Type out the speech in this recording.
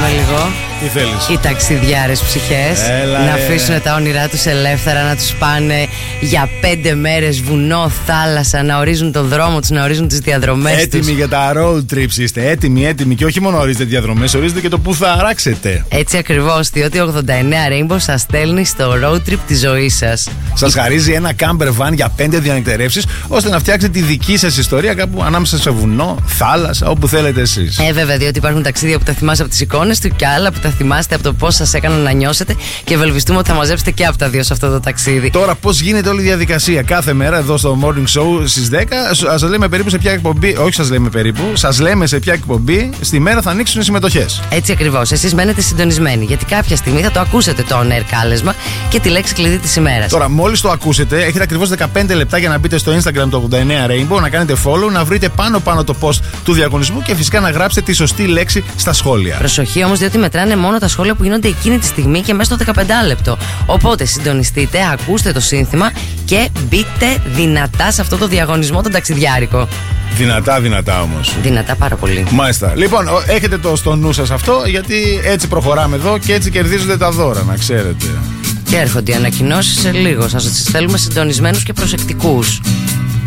λίγο. Τι θέλεις? Οι ταξιδιάρες ψυχές να αφήσουν τα όνειρά τους ελεύθερα, να τους πάνε για 5 μέρες βουνό, θάλασσα, να ορίζουν τον δρόμο τους, να ορίζουν τις διαδρομές τους. Έτοιμοι για τα road trips είστε. Έτοιμοι. Και όχι μόνο ορίζετε διαδρομές, ορίζετε και το που θα αράξετε. Έτσι ακριβώς, διότι 89 Rainbow σας στέλνει στο road trip της ζωής σας. Σας χαρίζει ένα camper van για 5 διανυκτερεύσεις, ώστε να φτιάξετε τη δική σας ιστορία κάπου ανάμεσα σε βουνό, θάλασσα, όπου θέλετε εσείς. Βέβαια, διότι υπάρχουν ταξίδια που τα θυμάσαι από τις εικόνες του και άλλα που τα θυμάστε από το πώς σας έκαναν να νιώσετε και ευελπιστούμε ότι θα μαζέψετε και από τα δύο σε αυτό το ταξίδι. Τώρα, πώς γίνεται όλη η διαδικασία? Κάθε μέρα εδώ στο Morning Show στις 10 σας λέμε περίπου σε ποια εκπομπή. Όχι, σας λέμε περίπου. Σας λέμε σε ποια εκπομπή στη μέρα θα ανοίξουν οι συμμετοχές. Έτσι ακριβώς. Εσείς μένετε συντονισμένοι, γιατί κάποια στιγμή θα το ακούσετε το on air κάλεσμα και τη λέξη κλειδί της ημέρας. Τώρα, μόλις το ακούσετε, έχετε ακριβώς 15 λεπτά για να μπείτε στο Instagram το 89 Rainbow, να κάνετε follow, να βρείτε πάνω το post του διαγωνισμού και φυσικά να γράψετε τη σωστή λέξη στα σχόλια. Προσοχή όμως, διότι μετράνε μόνο τα σχόλια που γίνονται εκείνη τη στιγμή και μέσα στο 15 λεπτό. Οπότε συντονιστείτε, ακούστε το σύνθημα και μπείτε δυνατά σε αυτό το διαγωνισμό τον ταξιδιάρικο. Δυνατά όμως. Δυνατά πάρα πολύ. Μάλιστα. Λοιπόν, έχετε το στο νου σας αυτό, γιατί έτσι προχωράμε εδώ και έτσι κερδίζονται τα δώρα, να ξέρετε. Και έρχονται οι ανακοινώσεις σε λίγο. Σας τις θέλουμε συντονισμένους και προσεκτικούς.